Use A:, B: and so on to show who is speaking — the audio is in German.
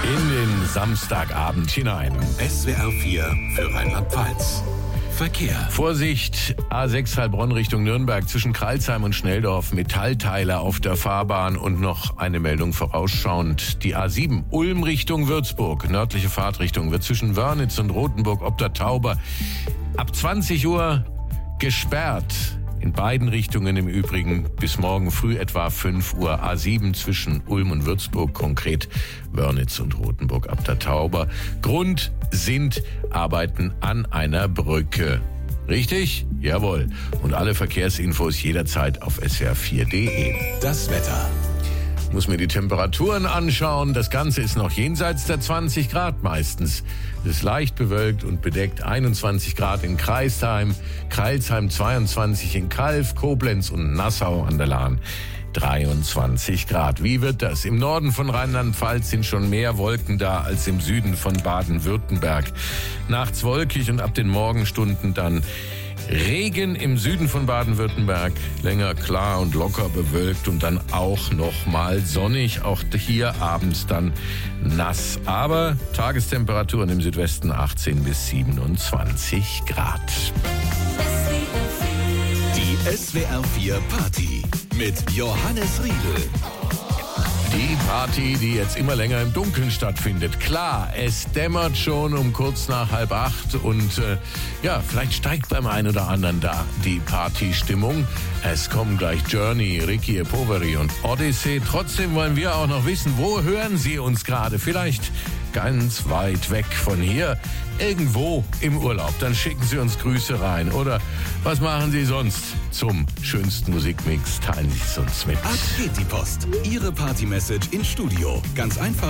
A: in den Samstagabend hinein.
B: SWR 4 für Rheinland-Pfalz. Verkehr.
A: Vorsicht, A6 Heilbronn Richtung Nürnberg zwischen Kralsheim und Schnelldorf. Metallteile auf der Fahrbahn und noch eine Meldung vorausschauend. Die A7 Ulm Richtung Würzburg. Nördliche Fahrtrichtung wird zwischen Wörnitz und Rothenburg ob der Tauber ab 20 Uhr gesperrt. In beiden Richtungen im Übrigen bis morgen früh etwa 5 Uhr. A7 zwischen Ulm und Würzburg, konkret Wörnitz und Rothenburg ab der Tauber. Grund sind Arbeiten an einer Brücke. Richtig? Jawohl. Und alle Verkehrsinfos jederzeit auf swr4.de.
B: Das Wetter.
A: Muss mir die Temperaturen anschauen. Das Ganze ist noch jenseits der 20 Grad meistens. Es ist leicht bewölkt und bedeckt. 21 Grad in Kreisheim, 22 in Calw, Koblenz und Nassau an der Lahn. 23 Grad. Wie wird das? Im Norden von Rheinland-Pfalz sind schon mehr Wolken da als im Süden von Baden-Württemberg. Nachts wolkig und ab den Morgenstunden dann Regen im Süden von Baden-Württemberg, länger klar und locker bewölkt und dann auch noch mal sonnig, auch hier abends dann nass. Aber Tagestemperaturen im Südwesten 18 bis 27 Grad.
B: Die SWR 4 Party mit Johannes Riedl.
A: Die Party, die jetzt immer länger im Dunkeln stattfindet. Klar, es dämmert schon um kurz nach 7:30 und vielleicht steigt beim einen oder anderen da die Partystimmung. Es kommen gleich Journey, Ricky Poveri und Odyssey. Trotzdem wollen wir auch noch wissen, wo hören Sie uns gerade? Vielleicht ganz weit weg von hier, irgendwo im Urlaub. Dann schicken Sie uns Grüße rein. Oder was machen Sie sonst zum schönsten Musikmix? Teilen Sie es uns mit.
B: Ab geht die Post. Ihre Party-Message ins Studio. Ganz einfach